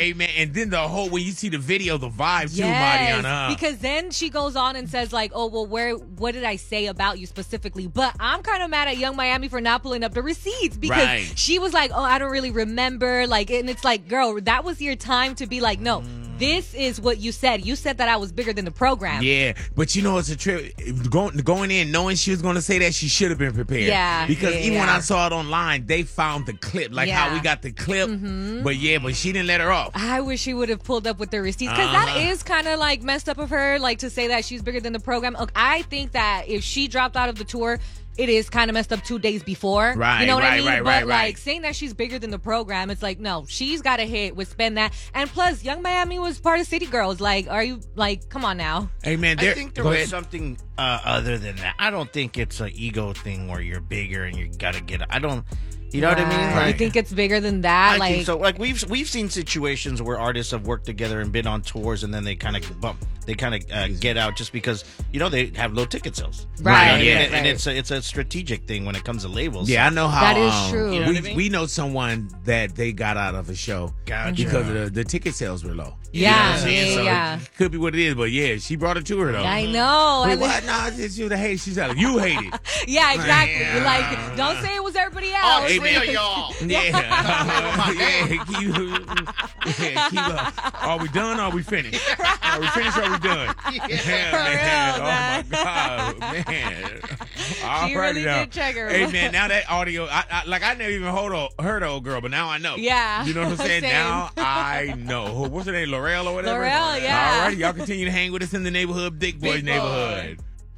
Amen. And then when you see the video, the vibe too, Mariana. Because then she goes on and says like, oh, well, what did I say about you specifically? But I'm kind of mad at Young Miami for not pulling up the receipts because she was like, oh, I don't really remember. Like, and it's like, girl, that was your time to be like, no. This is what you said. You said that I was bigger than the program. Yeah, but you know it's a trip. Going in knowing she was going to say that, she should have been prepared. Yeah. Because even when I saw it online, they found the clip, like how we got the clip. Mm-hmm. But she didn't let her off. I wish she would have pulled up with the receipts because that is kind of like messed up of her, like to say that she's bigger than the program. Look, I think that if she dropped out of the tour, it is kind of messed up 2 days before. Right, you know what I mean? But like saying that she's bigger than the program, it's like, no, she's got to hit with Spend That. And plus, Young Miami was part of City Girls. Like, are you, like, come on now. Hey, man, I think there was something other than that. I don't think it's an ego thing where you're bigger and you got to get, you know what I mean? Like, you think it's bigger than that? I think so. Like we've seen situations where artists have worked together and been on tours, and then they kind of get out just because they have low ticket sales. Right. And it's a strategic thing when it comes to labels. Yeah, I know how that is true. You know what I mean? We know someone that they got out of a show because the ticket sales were low. Yeah, So it could be what it is, but she brought it to her though. I know. Wait, what? No, it's you the hate. She's like, you hate it. Yeah, exactly. You're like, don't say it was everybody else. It's me, y'all. Keep up. Are we done or are we finished? Are we finished or are we done? Man. Oh, my God, man. She really did check her. Hey, man, now that audio, I never even heard the old girl, but now I know. Yeah. You know what I'm saying? Same. Now I know. What's her name? Laurel or whatever? Laurel, yeah. All right, y'all continue to hang with us in the neighborhood, Big Boys neighborhood.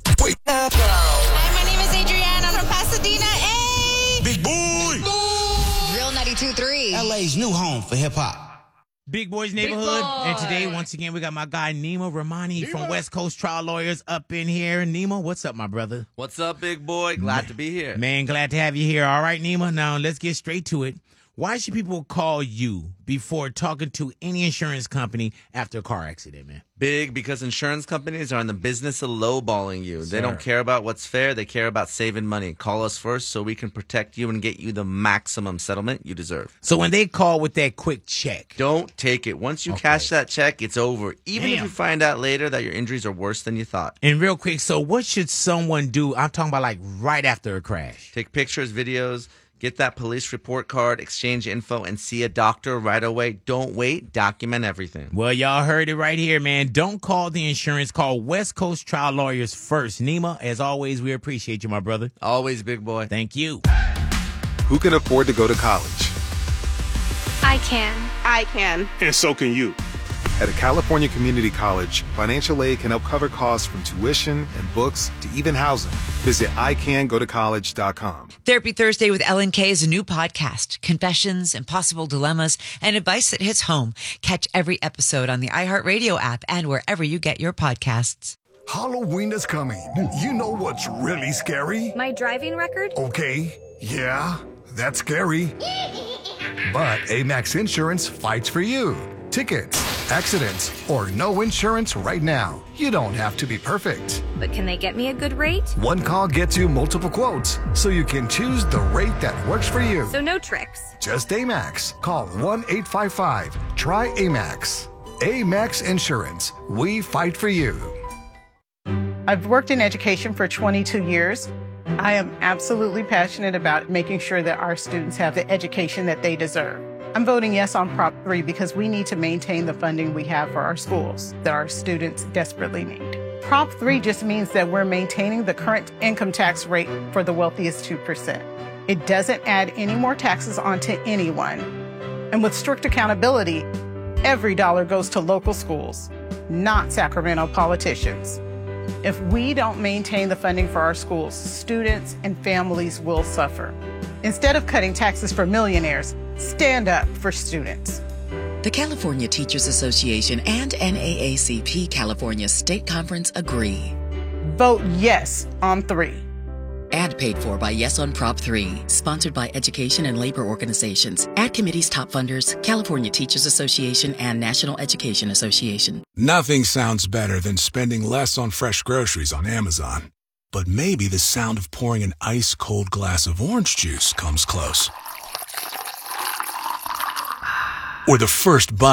Hi, my name is Adrienne. I'm from Pasadena. Hey! Big Boy! Real 92.3. LA's new home for hip-hop. Big Boys neighborhood. And today, once again, we got my guy, Nima Ramani from West Coast Trial Lawyers up in here. Nima, what's up, my brother? What's up, big boy? Glad to be here. Man, glad to have you here. All right, Nima, now let's get straight to it. Why should people call you before talking to any insurance company after a car accident, man? Big, because insurance companies are in the business of lowballing you. They don't care about what's fair. They care about saving money. Call us first so we can protect you and get you the maximum settlement you deserve. So when they call with that quick check, don't take it. Once you cash that check, it's over. Even if you find out later that your injuries are worse than you thought. And real quick, so what should someone do? I'm talking about like right after a crash. Take pictures, videos. Get that police report card, exchange info, and see a doctor right away. Don't wait. Document everything. Well, y'all heard it right here, man. Don't call the insurance. Call West Coast Trial Lawyers first. Nima, as always, we appreciate you, my brother. Always, big boy. Thank you. Who can afford to go to college? I can. I can. And so can you. At a California community college, financial aid can help cover costs from tuition and books to even housing. Visit ICanGoToCollege.com. Therapy Thursday with Ellen K is a new podcast. Confessions, impossible dilemmas, and advice that hits home. Catch every episode on the iHeartRadio app and wherever you get your podcasts. Halloween is coming. You know what's really scary? My driving record? Okay, yeah, that's scary. But Amex Insurance fights for you. Tickets, accidents, or no insurance right now. You don't have to be perfect. But can they get me a good rate? One call gets you multiple quotes, so you can choose the rate that works for you. So no tricks. Just Amex. Call 1-855-TRY-AMEX. Amex Insurance. We fight for you. I've worked in education for 22 years. I am absolutely passionate about making sure that our students have the education that they deserve. I'm voting yes on Prop 3 because we need to maintain the funding we have for our schools that our students desperately need. Prop 3 just means that we're maintaining the current income tax rate for the wealthiest 2%. It doesn't add any more taxes onto anyone. And with strict accountability, every dollar goes to local schools, not Sacramento politicians. If we don't maintain the funding for our schools, students and families will suffer. Instead of cutting taxes for millionaires, stand up for students. The California Teachers Association and NAACP California State Conference agree. Vote yes on 3. Ad paid for by Yes on Prop 3. Sponsored by education and labor organizations. Ad committee's top funders, California Teachers Association and National Education Association. Nothing sounds better than spending less on fresh groceries on Amazon. But maybe the sound of pouring an ice-cold glass of orange juice comes close. Or the first bite